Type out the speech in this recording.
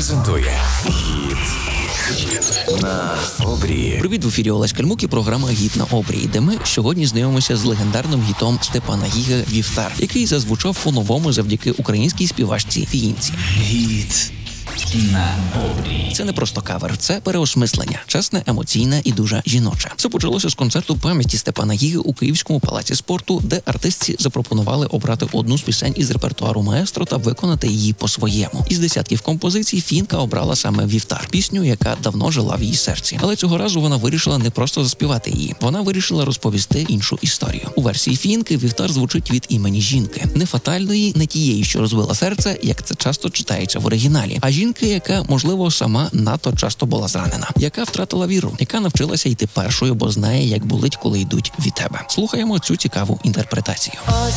презентує «Гід на обрії». Привіт, в ефірі Олесь Кальмук і програма «Гід на обрії», де ми сьогодні знайомимося з легендарним гітом Степана Гіги «Вівтар», який зазвучав по-новому завдяки українській співачці Фіїнці. «Гід на обрії». Це не просто кавер, це переосмислення, чесне, емоційне і дуже жіноче. Це почалося з концерту пам'яті Степана Гіги у Київському палаці спорту, де артистці запропонували обрати одну з пісень із репертуару маестро та виконати її по-своєму. Із десятків композицій Фінка обрала саме «Вівтар», пісню, яка давно жила в її серці. Але цього разу вона вирішила не просто заспівати її, вона вирішила розповісти іншу історію. У версії Фінки «Вівтар» звучить від імені жінки. Не фатальної, не тієї, що розбила серце, як це часто читається в оригіналі, а жінки, яка, можливо, сама надто часто була зранена, яка втратила віру, яка навчилася йти першою, бо знає, як болить, коли йдуть від тебе. Слухаємо цю цікаву інтерпретацію.